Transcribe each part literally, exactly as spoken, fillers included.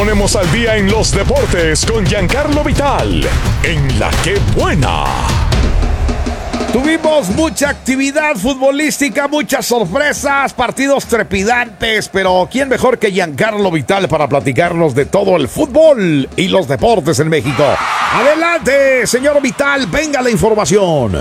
ponemos al día en los deportes con Giancarlo Vital, en La Que Buena. Tuvimos mucha actividad futbolística, muchas sorpresas, partidos trepidantes, pero ¿quién mejor que Giancarlo Vital para platicarnos de todo el fútbol y los deportes en México? Adelante, señor Vital, venga la información.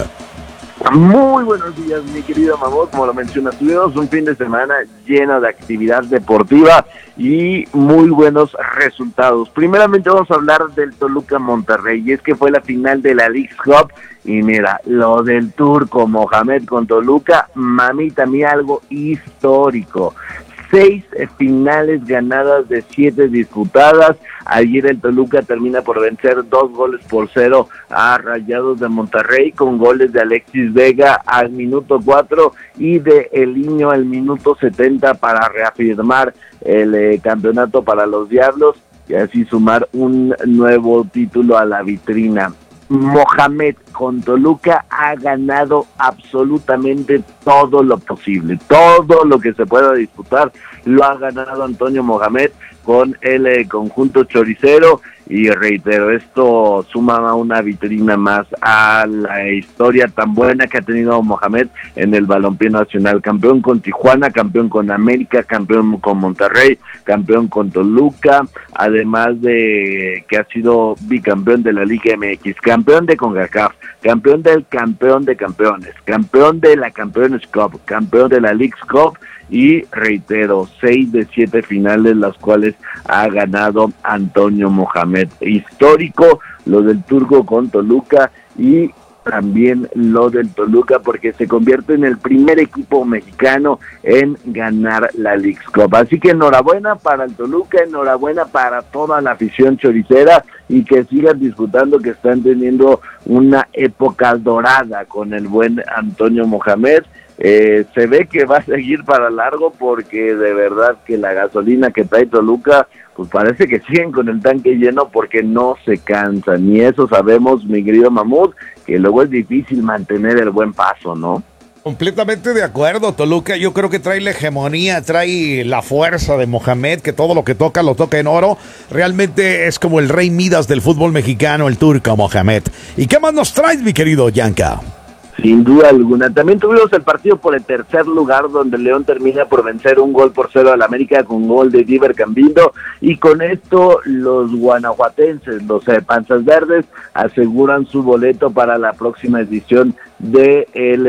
Muy buenos días, mi querido Mamut. Como lo mencionas, tuvimos un fin de semana lleno de actividad deportiva y muy buenos resultados. Primeramente vamos a hablar del Toluca Monterrey, y es que fue la final de la Leagues Cup. Y mira, lo del turco Mohamed con Toluca, mamita mía, algo histórico. Seis finales ganadas de siete disputadas. Ayer el Toluca termina por vencer dos goles por cero a Rayados de Monterrey, con goles de Alexis Vega al minuto cuatro y de El Niño al minuto setenta para reafirmar el eh, campeonato para los Diablos y así sumar un nuevo título a la vitrina. Mohamed con Toluca ha ganado absolutamente todo lo posible, todo lo que se pueda disputar lo ha ganado Antonio Mohamed con el eh, conjunto choricero, y reitero, esto suma una vitrina más a la historia tan buena que ha tenido Mohamed en el balompié nacional. Campeón con Tijuana, campeón con América, campeón con Monterrey, campeón con Toluca, además de que ha sido bicampeón de la Liga M X, campeón de CONCACAF, campeón del campeón de campeones, campeón de la Campeones Cup, campeón de la Leagues Cup, y reitero, seis de siete finales las cuales ha ganado Antonio Mohamed. Histórico lo del turco con Toluca, y también lo del Toluca porque se convierte en el primer equipo mexicano en ganar la Leagues Cup. Así que enhorabuena para el Toluca, enhorabuena para toda la afición choricera, y que sigan disfrutando, que están teniendo una época dorada con el buen Antonio Mohamed. Eh, se ve que va a seguir para largo, porque de verdad que la gasolina que trae Toluca, pues parece que siguen con el tanque lleno porque no se cansan, y eso sabemos, mi querido Mamut, que luego es difícil mantener el buen paso, ¿no? Completamente de acuerdo, Toluca yo creo que trae la hegemonía, trae la fuerza de Mohamed, que todo lo que toca lo toca en oro. Realmente es como el rey Midas del fútbol mexicano, el turco Mohamed. ¿Y qué más nos traes, mi querido Yanka? Sin duda alguna. También tuvimos el partido por el tercer lugar, donde León termina por vencer un gol por cero al América con gol de Diver Cambindo, y con esto los guanajuatenses, los eh, Panzas Verdes, aseguran su boleto para la próxima edición de el,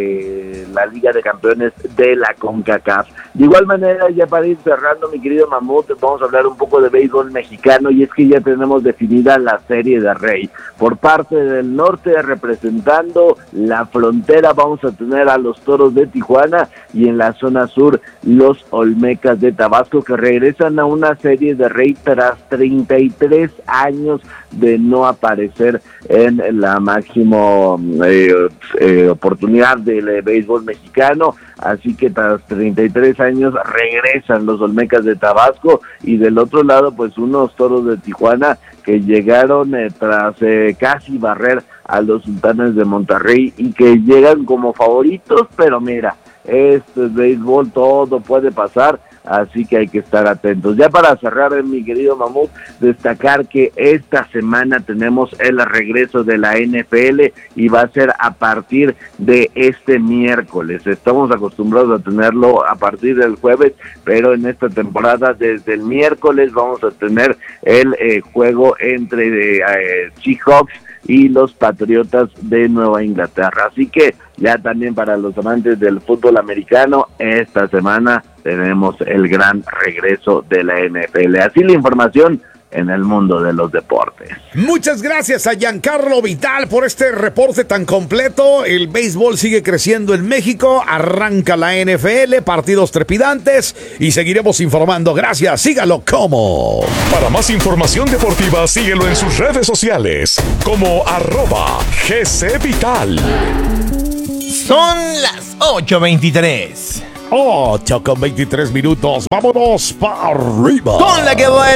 eh, la Liga de Campeones de la CONCACAF. De igual manera, ya para ir cerrando, mi querido Mamut, vamos a hablar un poco de béisbol mexicano, y es que ya tenemos definida la Serie de Rey. Por parte del norte, representando la frontera, vamos a tener a los Toros de Tijuana, y en la zona sur, los Olmecas de Tabasco, que regresan a una Serie de Rey tras treinta y tres años de no aparecer en la máxima eh, eh, oportunidad del eh, béisbol mexicano. Así que tras treinta y tres años regresan los Olmecas de Tabasco, y del otro lado pues unos Toros de Tijuana que llegaron eh, tras eh, casi barrer a los Sultanes de Monterrey, y que llegan como favoritos, pero mira, esto es béisbol, todo puede pasar, así que hay que estar atentos. Ya para cerrar, mi querido Mamut, destacar que esta semana tenemos el regreso de la N F L, y va a ser a partir de este miércoles. Estamos acostumbrados a tenerlo a partir del jueves, pero en esta temporada desde el miércoles vamos a tener el eh, juego entre eh, Seahawks y los Patriotas de Nueva Inglaterra. Así que ya también para los amantes del fútbol americano, esta semana tenemos el gran regreso de la N F L. Así la información en el mundo de los deportes. Muchas gracias a Giancarlo Vital por este reporte tan completo. El béisbol sigue creciendo en México, arranca la N F L, partidos trepidantes, y seguiremos informando. Gracias, sígalo como. Para más información deportiva, síguelo en sus redes sociales como arroba G C Vital. Son las ocho veintitrés. ocho con veintitrés minutos. Vámonos para arriba. Con La Que Buena.